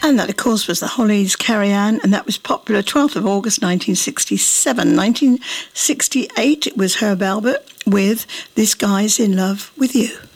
And that, of course, was the Hollies' Carrie Ann, and that was popular 12th of August 1967. 1968, it was Herb Alpert with This Guy's in Love with You.